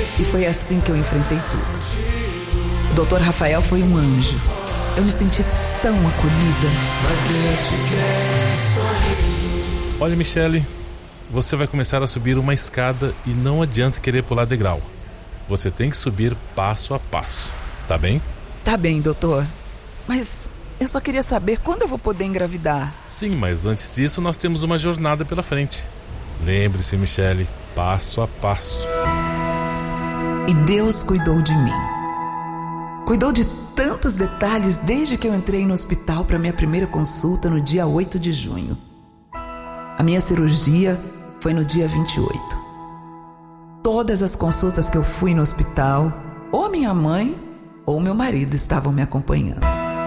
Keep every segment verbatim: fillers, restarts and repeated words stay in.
E foi assim que eu enfrentei tudo. O doutor Rafael foi um anjo. Eu me senti tão acolhida. Olha, Michele, você vai começar a subir uma escada e não adianta querer pular degrau. Você tem que subir passo a passo, tá bem? Tá bem, doutor. Mas eu só queria saber quando eu vou poder engravidar. Sim, mas antes disso nós temos uma jornada pela frente. Lembre-se, Michele, passo a passo. E Deus cuidou de mim. Cuidou de tantos detalhes desde que eu entrei no hospital para minha primeira consulta no dia oito de junho. A minha cirurgia foi no dia vinte e oito. Todas as consultas que eu fui no hospital, ou minha mãe ou meu marido estavam me acompanhando.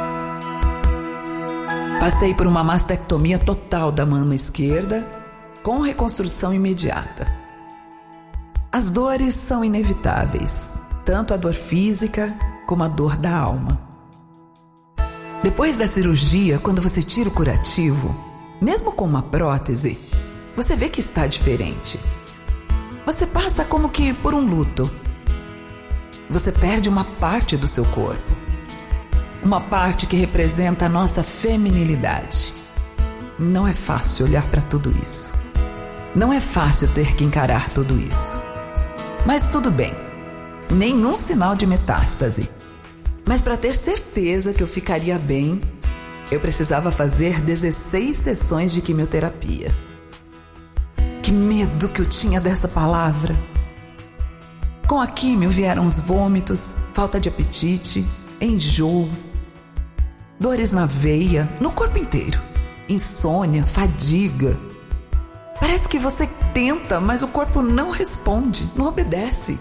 Passei por uma mastectomia total da mama esquerda, com reconstrução imediata. As dores são inevitáveis, tanto a dor física como a dor da alma. Depois da cirurgia, quando você tira o curativo, mesmo com uma prótese, você vê que está diferente. Você passa como que por um luto. Você perde uma parte do seu corpo. Uma parte que representa a nossa feminilidade. Não é fácil olhar para tudo isso. Não é fácil ter que encarar tudo isso. Mas tudo bem. Nenhum sinal de metástase. Mas para ter certeza que eu ficaria bem, eu precisava fazer dezesseis sessões de quimioterapia. Que medo que eu tinha dessa palavra. Com a quimio vieram os vômitos, falta de apetite, enjoo, dores na veia, no corpo inteiro, insônia, fadiga. Parece que você tenta, mas o corpo não responde, não obedece.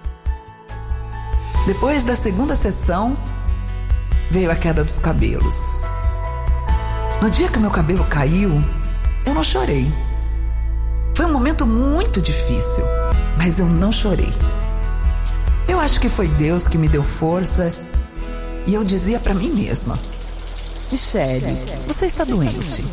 Depois da segunda sessão, veio a queda dos cabelos. No dia que meu cabelo caiu, eu não chorei. Foi um momento muito difícil, mas eu não chorei. Eu acho que foi Deus que me deu força e eu dizia pra mim mesma: Michele, você está doente,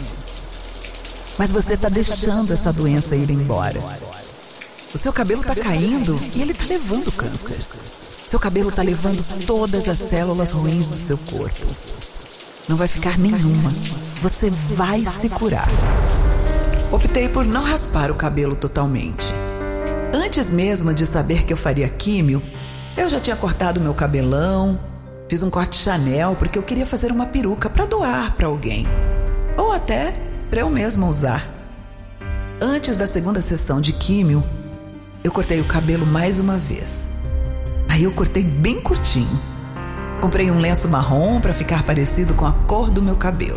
mas você está deixando essa doença ir embora. O seu cabelo está caindo e ele está levando o câncer. Seu cabelo está levando todas as células ruins do seu corpo. Não vai ficar nenhuma. Você vai se curar. Optei por não raspar o cabelo totalmente. Antes mesmo de saber que eu faria químio, eu já tinha cortado meu cabelão, fiz um corte Chanel porque eu queria fazer uma peruca para doar para alguém. Ou até para eu mesma usar. Antes da segunda sessão de químio, eu cortei o cabelo mais uma vez. Aí eu cortei bem curtinho. Comprei um lenço marrom para ficar parecido com a cor do meu cabelo.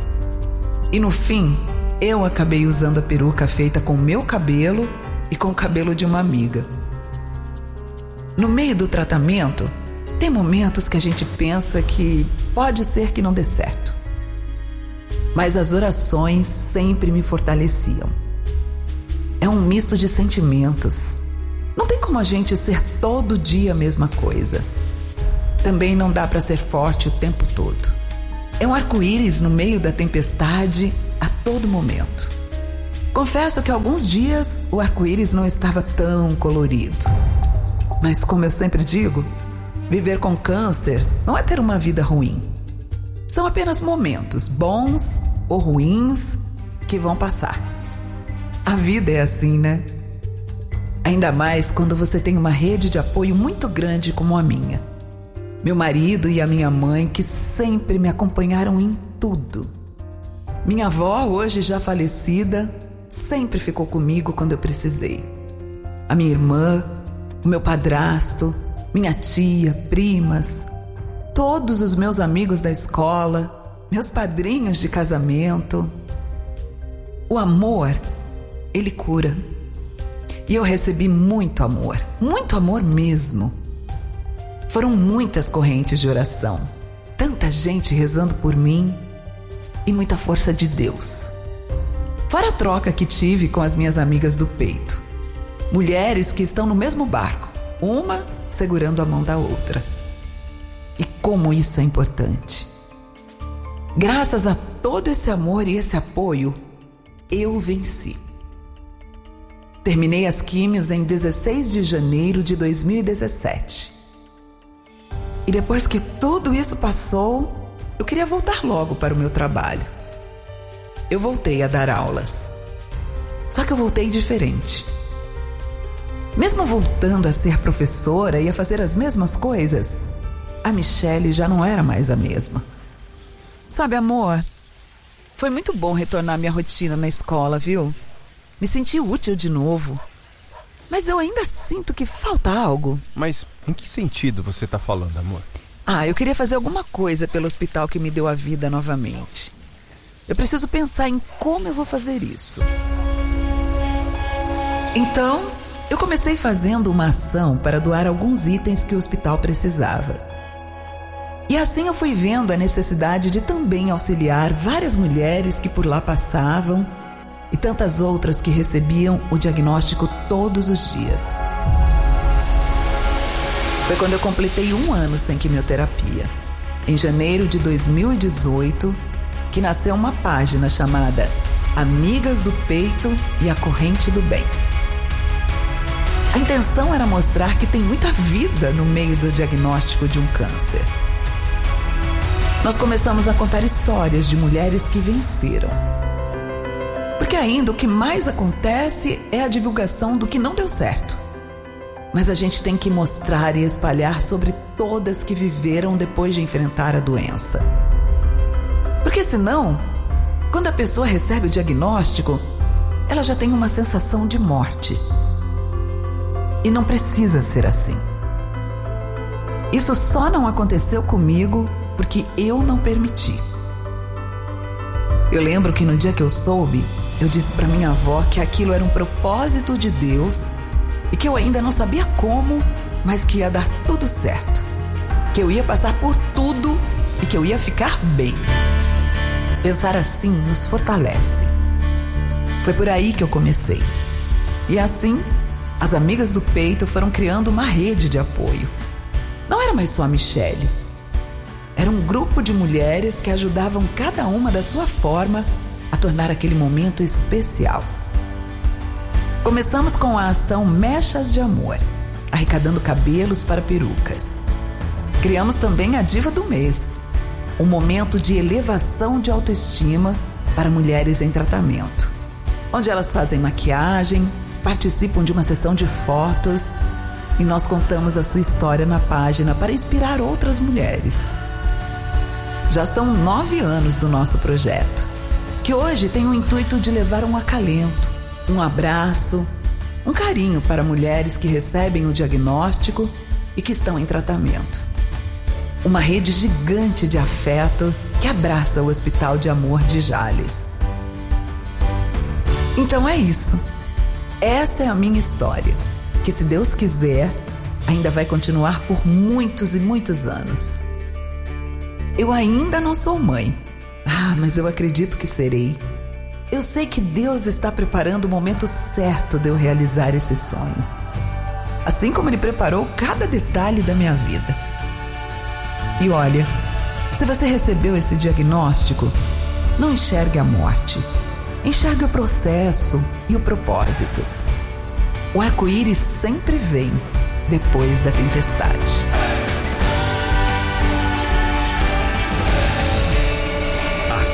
E no fim, eu acabei usando a peruca feita com o meu cabelo e com o cabelo de uma amiga. No meio do tratamento, tem momentos que a gente pensa que pode ser que não dê certo. Mas as orações sempre me fortaleciam. É um misto de sentimentos. Não tem como a gente ser todo dia a mesma coisa. Também não dá para ser forte o tempo todo. É um arco-íris no meio da tempestade a todo momento. Confesso que alguns dias o arco-íris não estava tão colorido. Mas como eu sempre digo, viver com câncer não é ter uma vida ruim. São apenas momentos bons ou ruins que vão passar. A vida é assim, né? Ainda mais quando você tem uma rede de apoio muito grande como a minha. Meu marido e a minha mãe, que sempre me acompanharam em tudo. Minha avó, hoje já falecida, sempre ficou comigo quando eu precisei. A minha irmã, o meu padrasto, minha tia, primas, todos os meus amigos da escola, meus padrinhos de casamento. O amor, ele cura. E eu recebi muito amor, muito amor mesmo. Foram muitas correntes de oração, tanta gente rezando por mim e muita força de Deus. Fora a troca que tive com as minhas amigas do peito. Mulheres que estão no mesmo barco, uma segurando a mão da outra. E como isso é importante. Graças a todo esse amor e esse apoio, eu venci. Terminei as químios em dezesseis de janeiro de dois mil e dezessete. E depois que tudo isso passou, eu queria voltar logo para o meu trabalho. Eu voltei a dar aulas. Só que eu voltei diferente. Mesmo voltando a ser professora e a fazer as mesmas coisas, a Michele já não era mais a mesma. Sabe, amor, foi muito bom retornar à minha rotina na escola, viu? Me senti útil de novo. Mas eu ainda sinto que falta algo. Mas em que sentido você tá falando, amor? Ah, eu queria fazer alguma coisa pelo hospital que me deu a vida novamente. Eu preciso pensar em como eu vou fazer isso. Então, eu comecei fazendo uma ação para doar alguns itens que o hospital precisava. E assim eu fui vendo a necessidade de também auxiliar várias mulheres que por lá passavam e tantas outras que recebiam o diagnóstico todos os dias. Foi quando eu completei um ano sem quimioterapia, em janeiro de dois mil e dezoito, que nasceu uma página chamada Amigas do Peito e a Corrente do Bem. A intenção era mostrar que tem muita vida no meio do diagnóstico de um câncer. Nós começamos a contar histórias de mulheres que venceram. Porque ainda o que mais acontece é a divulgação do que não deu certo. Mas a gente tem que mostrar e espalhar sobre todas que viveram depois de enfrentar a doença. Porque senão, quando a pessoa recebe o diagnóstico, ela já tem uma sensação de morte. E não precisa ser assim. Isso só não aconteceu comigo porque eu não permiti. Eu lembro que no dia que eu soube, eu disse para minha avó que aquilo era um propósito de Deus e que eu ainda não sabia como, mas que ia dar tudo certo. Que eu ia passar por tudo e que eu ia ficar bem. Pensar assim nos fortalece. Foi por aí que eu comecei. E assim, as Amigas do Peito foram criando uma rede de apoio. Não era mais só a Michele. Era um grupo de mulheres que ajudavam cada uma da sua forma a tornar aquele momento especial. Começamos com a ação Mechas de Amor, arrecadando cabelos para perucas. Criamos também a Diva do Mês, um momento de elevação de autoestima para mulheres em tratamento, onde elas fazem maquiagem, participam de uma sessão de fotos e nós contamos a sua história na página para inspirar outras mulheres. Já são nove anos do nosso projeto, que hoje tem o intuito de levar um acalento, um abraço, um carinho para mulheres que recebem o diagnóstico e que estão em tratamento. Uma rede gigante de afeto que abraça o Hospital de Amor de Jales. Então é isso. Essa é a minha história, que se Deus quiser, ainda vai continuar por muitos e muitos anos. Eu ainda não sou mãe. Ah, mas eu acredito que serei. Eu sei que Deus está preparando o momento certo de eu realizar esse sonho. Assim como Ele preparou cada detalhe da minha vida. E olha, se você recebeu esse diagnóstico, não enxergue a morte. Enxergue o processo e o propósito. O arco-íris sempre vem depois da tempestade.